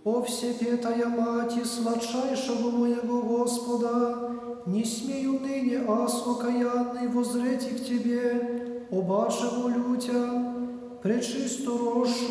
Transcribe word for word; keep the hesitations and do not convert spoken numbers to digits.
О всепетая Мати, сладчайшего моего Господа, не смею ныне, ас окаянный, возрети к Тебе, обаше молю Тя, пречисто рощу